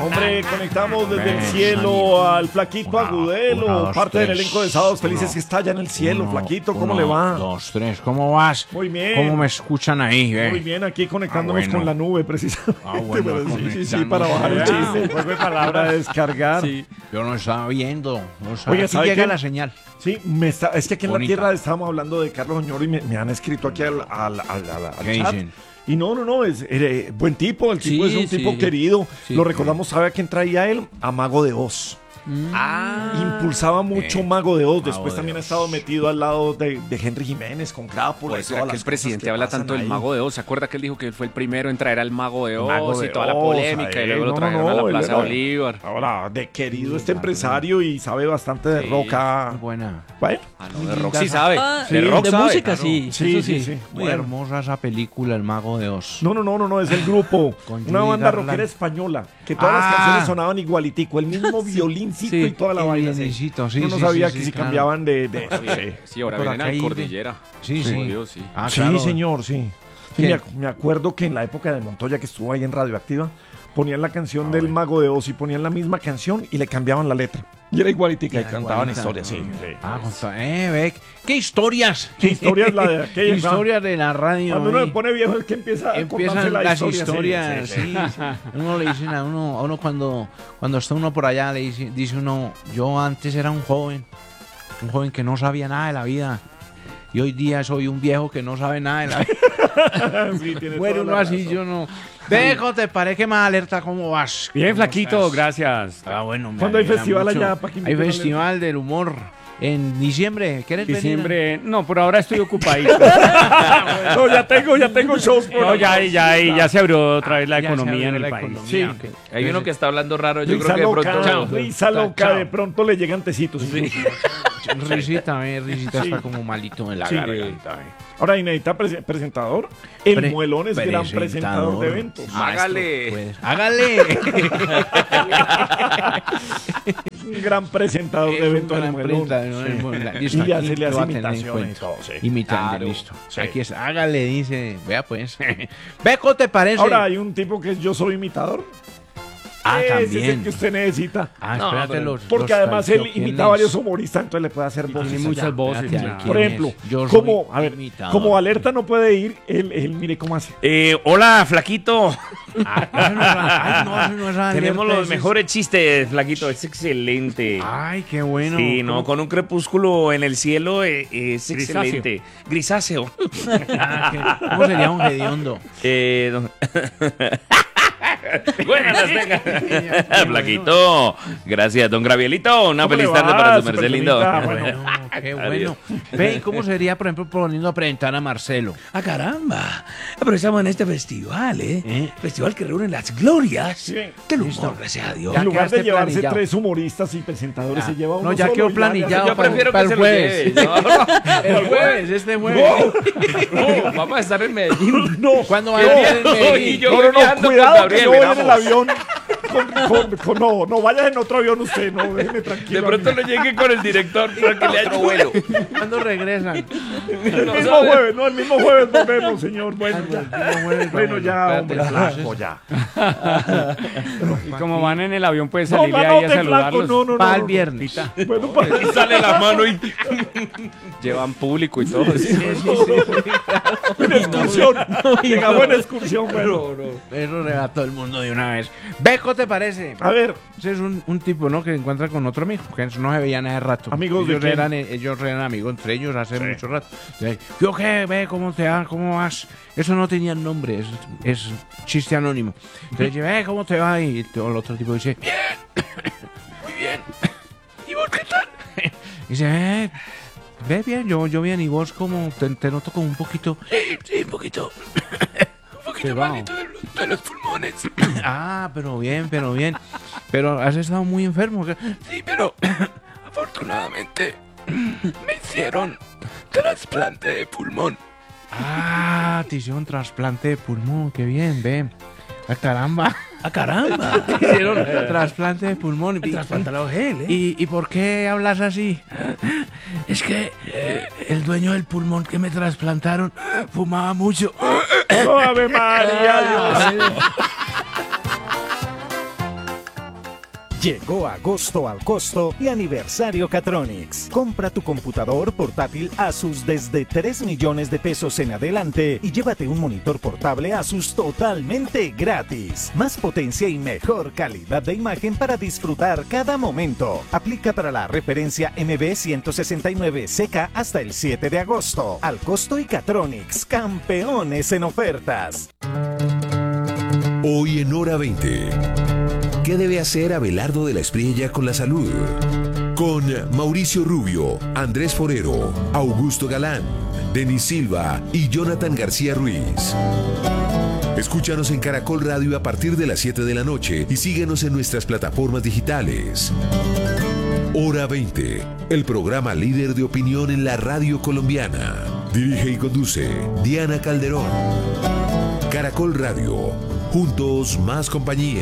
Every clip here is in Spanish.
Hombre, conectamos desde el cielo al Flaquito Agudelo, parte del elenco de Sábados Felices que está allá en el cielo. Flaquito, ¿cómo le va? 2, 3, ¿cómo vas? Muy bien. ¿Cómo me escuchan ahí? Muy bien, aquí conectándonos bueno. con la nube, precisamente. Bueno, sí, para bajar el chiste. Fue palabra descargar. Sí. Yo no estaba viendo. Oye, Aquí ¿sabe llega qué? la señal. Sí, es que aquí en la Bonita. tierra estábamos hablando de Carlos Oñoro y me han escrito aquí al ¿Qué chat. dicen? Y no, es buen tipo, el tipo Sí, es un tipo sí. querido. Sí. Lo recordamos, ¿sabe a quién traía él? A Mago de Oz. Impulsaba mucho Mago de Oz. Después de también ha Oz. estado metido al lado de Henry Jiménez con Crápula. Por eso era que el presidente habla tanto del Mago de Oz. ¿Se acuerda que él dijo que él fue el primero en traer al Mago de Oz y toda la polémica? Y luego lo trajeron a la Plaza Bolívar. Ahora, de querido este empresario y sabe bastante de Sí. roca. Muy buena. Bueno, No, de rock sí sabe. Sí, de rock de sabe. música Claro. sí. sí, eso sí. Muy Bueno. hermosa esa película, El Mago de Oz. No, es el grupo. Con Una Judy banda Garland. rockera española. Que todas las Ah. canciones sonaban igualitico. El mismo violincito Sí. y toda la El vaina. sí. violincito, sí, Uno no sí, sabía sí, que sí, si claro. cambiaban de Sí, ahora Por vienen acá al hay- Cordillera. Sí, sí. Obvio, sí. Ah, Sí, claro. señor, sí. Sí, ¿Quién? me acuerdo que en la época de Montoya, que estuvo ahí en Radioactiva, ponían la canción Ah, del bueno. Mago de Oz y ponían la misma canción y le cambiaban la letra. Y era igualitica y Era cantaban igualita. historias, sí. Ah, ve, ¿qué historias? ¿Qué historias la de aquella? Historias de la radio. Cuando uno ahí. se pone viejo es que empieza a contarse Empiezan la las historia, historias, sí. sí. Uno le dicen a uno cuando está uno por allá, dice uno, yo antes era un joven que no sabía nada de la vida. Y hoy día soy un viejo que no sabe nada de la vida. Sí, tiene Bueno, toda uno la así, razón. yo no. Dejo, ¿te parece que más alerta? ¿Cómo vas? Bien, ¿Cómo flaquito, estás? gracias. Ah, bueno, me ¿Cuándo hay alegra festival mucho. allá, pa' que Hay inviten a festival del humor en diciembre. ¿Quieres venir? Diciembre, no, por ahora estoy ocupadito. No, ya tengo shows por No, ahí. ya se abrió otra vez la Ya se economía en abrió el la país. economía, Sí. ok. Hay uno que está hablando raro. Yo Risa creo que de loca, pronto. risa loca, Chao. de pronto le llegan tecitos. Risita, risita Sí. está como malito en la Sí. garganta. Ahora, y necesita presentador. El Pre- Muelón es gran presentador de eventos. Hágale. Pues, hágale. Es un gran presentador de Es un eventos el gran Muelón. presentador, Sí. el Muelón. Listo, Y aquí hace, le lo hace va a tener en imitaciones y cuenta. todo, sí. Imitando, Claro, listo. sí. Aquí es, hágale, dice. Vea pues. Ve, ¿cómo te parece? Ahora, hay un tipo que es Yo Soy Imitador. Ah, Ese es el también. que usted necesita. Ah, No, espérate pero- los. Porque los además él califico. ¿Quién imita a es? varios humoristas, entonces le puede hacer voces. Tiene allá. muchas voces. Espérate, claro. ¿quién Por es? ejemplo, Yo soy como, a ver, imitador. como Alerta no puede ir, él mire cómo hace. Hola, Flaquito. Ay, no, eso no es alerta, Tenemos los ese es- mejores chistes, Flaquito. Es excelente. Ay, qué bueno. Sí, no, ¿Cómo? con un crepúsculo en el cielo es Grisáceo. excelente. Grisáceo. ¿Cómo sería un hediondo? No. Buenas las tenga. Flaquito. Gracias, don Gravielito. Una ¿Cómo feliz le tarde va, para su merced lindo. Supertonita? Bueno, qué bueno. Ve, ¿y cómo sería, por ejemplo, poniendo a presentar a Marcelo? ¡Ah, caramba! Pero estamos en este festival, ¿eh? Festival que reúne las glorias Sí. del humor, gracias a Dios. Ya En lugar de quedaste llevarse planillado. 3 humoristas y presentadores, se lleva uno No, ya solo quedó y planillado. Yo prefiero para que el se lo jueves. lleve. No, El jueves, este jueves. no, vamos a estar en Medellín. No, ¿Cuándo va a no, ir en no, Medellín? y yo no, voy viajando con cuidado que Gabriel, no vaya en el miramos. avión. No vayas en otro avión usted, no, déjeme tranquilo. De pronto no llegue con el director para que le Otro ayude. vuelo. ¿Cuándo regresan? El mismo jueves nos vemos, señor. Bueno, ya. Bueno, ya, hombre, Espérate, flaco, ya. Y como van en el avión, puedes No, salir no, de no, ahí a te flaco, saludarlos. no, Para el no. viernes. Bueno, para Y sale la mano y Llevan público y todo. una excursión. Llegamos en excursión, bueno. Eso le va a todo el mundo de una vez. Beco, ¿te parece? A ver, Ese es un tipo, ¿no? Que se encuentra con otro amigo, que no se veían hace rato. ¿Amigos de ellos quién? ellos eran amigos entre ellos hace mucho rato. Yo qué, ve, ¿cómo te va? ¿Cómo vas? Eso no tenía nombre, es chiste anónimo. Entonces dice, ve, ¿cómo te va? Y el otro tipo dice, bien, muy bien. ¿Y vos qué tal? Y dice, ve bien, yo bien, y vos como te noto como un poquito. Sí, un poquito. Un poquito malito de los pulmones. Ah, pero bien. Pero has estado muy enfermo. Sí, pero afortunadamente me hicieron trasplante de pulmón. Ah, te hicieron trasplante de pulmón, qué bien, ve. ¡Ah, caramba! ¡Ah, caramba! Te hicieron trasplante de pulmón. Trasplantado gel, ¿eh? ¿Y por qué hablas así? Es que el dueño del pulmón que me trasplantaron fumaba mucho. Ave María, Dios. Llegó agosto al costo y aniversario Catronics. Compra tu computador portátil Asus desde 3 millones de pesos en adelante y llévate un monitor portable Asus totalmente gratis. Más potencia y mejor calidad de imagen para disfrutar cada momento. Aplica para la referencia MB169CK hasta el 7 de agosto. Al costo y Catronics, campeones en ofertas. Hoy en Hora 20. ¿Qué debe hacer Abelardo de la Espriella con la salud? Con Mauricio Rubio, Andrés Forero, Augusto Galán, Denis Silva y Jonathan García Ruiz. Escúchanos en Caracol Radio a partir de las 7 de la noche y síguenos en nuestras plataformas digitales. Hora 20, el programa líder de opinión en la radio colombiana. Dirige y conduce Diana Calderón. Caracol Radio, juntos más compañía.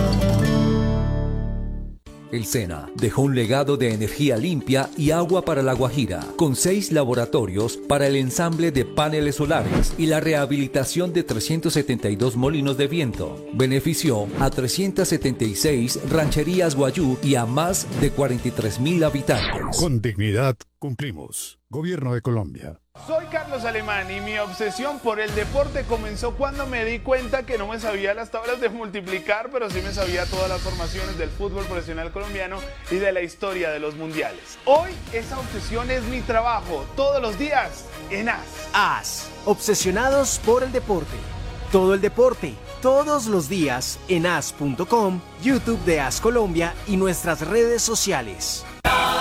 El SENA dejó un legado de energía limpia y agua para La Guajira, con 6 laboratorios para el ensamble de paneles solares y la rehabilitación de 372 molinos de viento. Benefició a 376 rancherías guayú y a más de 43.000 habitantes. Con dignidad cumplimos. Gobierno de Colombia. Soy Carlos Alemán y mi obsesión por el deporte comenzó cuando me di cuenta que no me sabía las tablas de multiplicar, pero sí me sabía todas las formaciones del fútbol profesional colombiano y de la historia de los mundiales. Hoy esa obsesión es mi trabajo, todos los días en AS. AS, obsesionados por el deporte. Todo el deporte, todos los días en as.com, YouTube de AS Colombia y nuestras redes sociales.